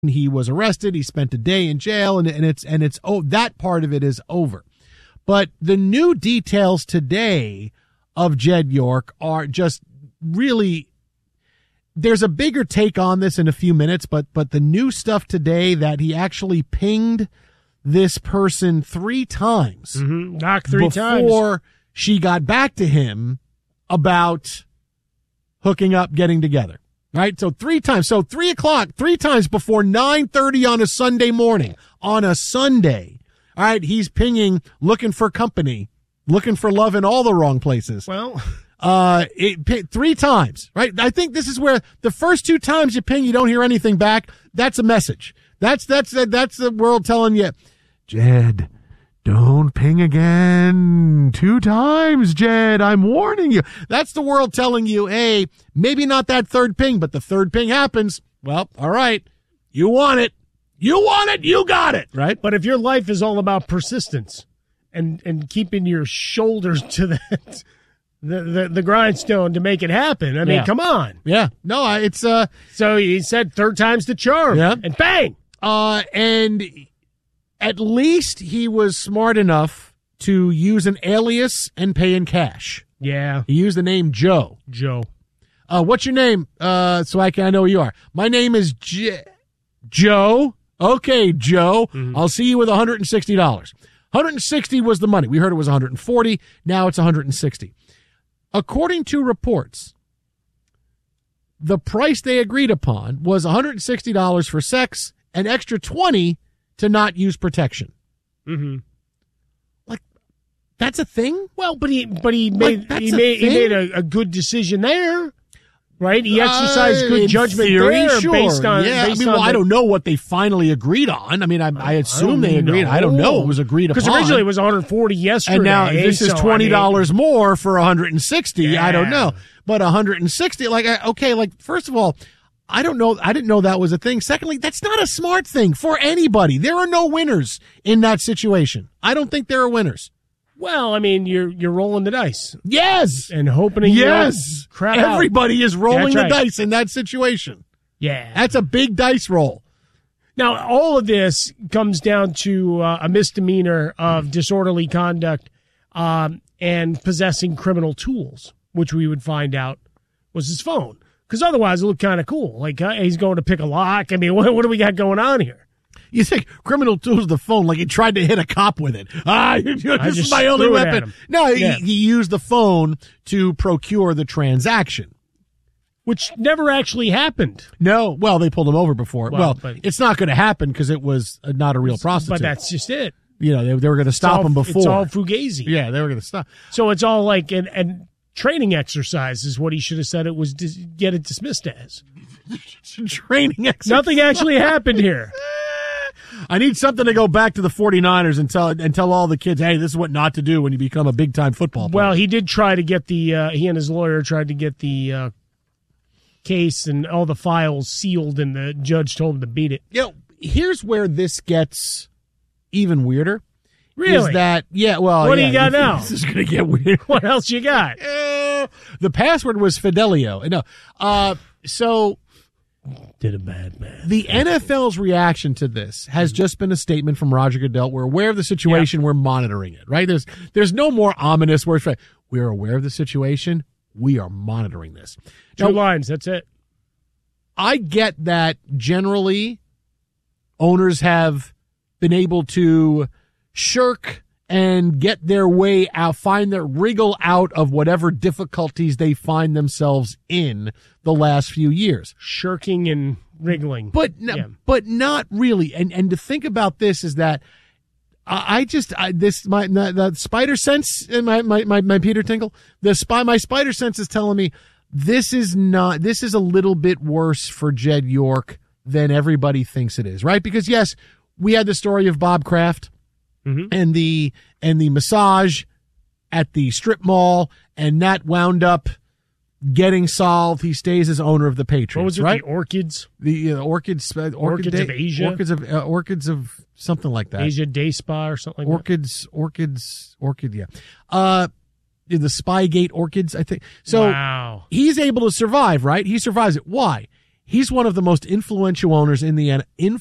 He was arrested. He spent a day in jail, and it's that part of it is over. But the new details today of Jed York are just really. There's a bigger take on this in a few minutes, but the new stuff today that he actually pinged this person 3 times. Mm-hmm. Knock 3 times before she got back to him about hooking up, getting together. Right? So 3 times. So 3 o'clock, 3 times before 9:30 on a Sunday morning. On a Sunday. All right. He's pinging, looking for company, looking for love in all the wrong places. Well, 3 times, right? I think this is where the first 2 times you ping, you don't hear anything back. That's a message. That's the world telling you, Jed, don't ping again 2 times, Jed. I'm warning you. That's the world telling you, hey, maybe not that 3rd ping, but the 3rd ping happens. Well, all right. You want it. You want it. You got it. Right? But if your life is all about persistence and keeping your shoulders to that, the grindstone to make it happen, I mean, come on. Yeah. No, it's So he said 3rd time's the charm. Yeah. And bang. And at least he was smart enough to use an alias and pay in cash. Yeah. He used the name Joe. Joe. What's your name? So I know who you are. My name is Joe. Okay, Joe. Mm-hmm. I'll see you with $160. $160 was the money. We heard it was $140. Now it's $160. According to reports, the price they agreed upon was $160 for sex, an extra $20 to not use protection. Mm-hmm. Like, that's a thing? Well, but he made a good decision there, right? He exercised good judgment theory, there sure. based on. Yeah, based I don't know what they finally agreed on. I mean, I assume they agreed. I don't know. It was agreed upon. Because originally it was $140 yesterday, and now this is $20 more for $160. Yeah. I don't know, but $160. First of all, I don't know. I didn't know that was a thing. Secondly, that's not a smart thing for anybody. There are no winners in that situation. I don't think there are winners. Well, I mean, you're rolling the dice. Yes. And hoping yes. Crap Everybody is rolling the dice in that situation. Yeah. That's a big dice roll. Now, all of this comes down to a misdemeanor of disorderly conduct and possessing criminal tools, which we would find out was his phone. Because otherwise it looked kind of cool. Like, he's going to pick a lock. I mean, what do we got going on here? You think criminal tools the phone like he tried to hit a cop with it. This is my only weapon. No, he used the phone to procure the transaction. Which never actually happened. No. Well, they pulled him over before. Well, but it's not going to happen because it was not a real prostitute. But that's just it. You know, they were going to stop him before. It's all fugazi. Yeah, they were going to stop. So it's all like an training exercise is what he should have said it was, get it dismissed as. Training exercise. Nothing actually happened here. I need something to go back to the 49ers and tell all the kids, hey, this is what not to do when you become a big-time football player. Well, he did try to get he and his lawyer tried to get the case and all the files sealed, and the judge told him to beat it. Here's where this gets even weirder. Really? Is that, what do you got now? This is going to get weird. What else you got? The password was Fidelio. No. So did a bad man. The NFL's reaction to this has just been a statement from Roger Goodell. We're aware of the situation. Yep. We're monitoring it, right? There's no more ominous words. We're aware of the situation. We are monitoring this. 2 lines. That's it. I get that generally owners have been able to shirk and get their way out, wriggle out of whatever difficulties they find themselves in the last few years. Shirking and wriggling. But not really. And to think about this is that the spider sense in my Peter Tinkle, my spider sense is telling me this is a little bit worse for Jed York than everybody thinks it is, right? Because yes, we had the story of Bob Kraft. Mm-hmm. And the massage at the strip mall, and that wound up getting solved. He stays as owner of the Patriots. What was it? Right? The Orchids, Orchids of Asia, Orchids of something like that. Asia Day Spa or something like that. Orchid. Yeah. The Spygate Orchids, I think. So wow. He's able to survive, right? He survives it. Why? He's one of the most influential owners in the